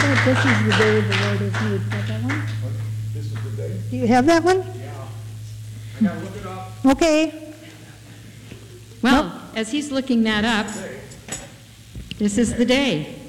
that this is the day the Lord has made. Got that one? This is the day? Do you have that one? Yeah. I gotta look it up. Okay. Well, as he's looking that up, this is the day.